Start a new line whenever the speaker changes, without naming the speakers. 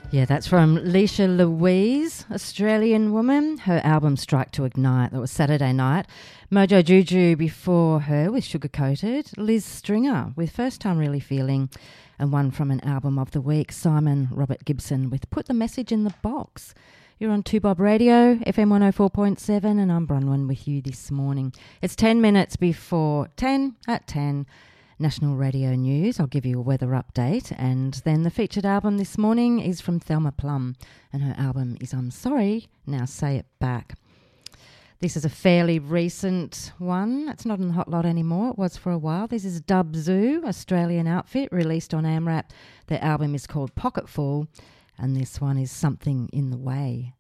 Yeah, that's from Leisha Louise, Australian woman. Her album Strike to Ignite, that was Saturday night. Mojo Juju before her with Sugar Coated. Liz Stringer with First Time Really Feeling. And one from an album of the week, Simon Robert Gibson with Put the Message in the Box. You're on 2Bob Radio, FM 104.7, and I'm Bronwyn with you this morning. It's 10 minutes before 10 at 10. National Radio News. I'll give you a weather update, and then the featured album this morning is from Thelma Plum, and her album is I'm Sorry, Now Say It Back. This is a fairly recent one. It's not in the hot lot anymore. It was for a while. This is Dub Zoo, Australian outfit, released on AMRAP. Their album is called Pocketful, and this one is Something in the Way.